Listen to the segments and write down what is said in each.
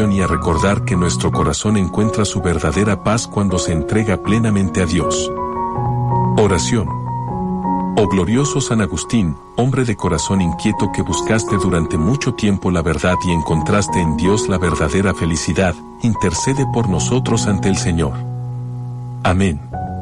oración y a recordar que nuestro corazón encuentra su verdadera paz cuando se entrega plenamente a Dios. Oración. Oh glorioso San Agustín, hombre de corazón inquieto que buscaste durante mucho tiempo la verdad y encontraste en Dios la verdadera felicidad, intercede por nosotros ante el Señor. Amén.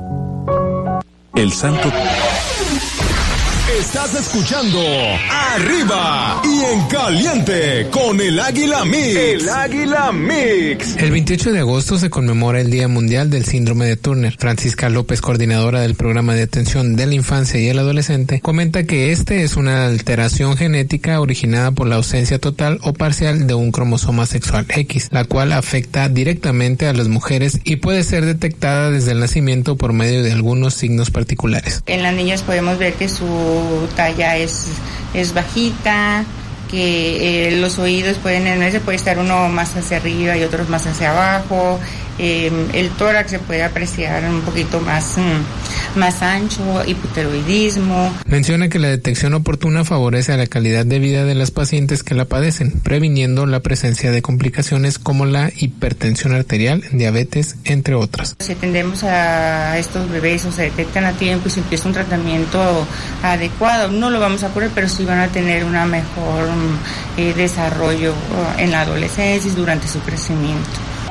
El Santo... Estás escuchando Arriba y en Caliente con el Águila Mix. El Águila Mix. El 28 de agosto se conmemora el Día Mundial del Síndrome de Turner. Francisca López, coordinadora del Programa de Atención de la Infancia y el Adolescente, comenta que este es una alteración genética originada por la ausencia total o parcial de un cromosoma sexual X, la cual afecta directamente a las mujeres y puede ser detectada desde el nacimiento por medio de algunos signos particulares. En las niñas podemos ver que su talla es bajita, que los oídos puede estar uno más hacia arriba y otros más hacia abajo, el tórax se puede apreciar un poquito más ancho, hipotiroidismo. Menciona que la detección oportuna favorece a la calidad de vida de las pacientes que la padecen, previniendo la presencia de complicaciones como la hipertensión arterial, diabetes, entre otras. Si atendemos a estos bebés o se detectan a tiempo y se empieza un tratamiento adecuado, no lo vamos a curar, pero sí van a tener una mejor desarrollo en la adolescencia y durante su crecimiento.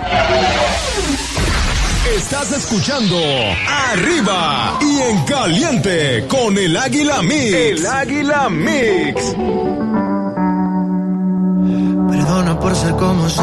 Estás escuchando Arriba y en Caliente con el Águila Mix. El Águila Mix. Perdona por ser como soy.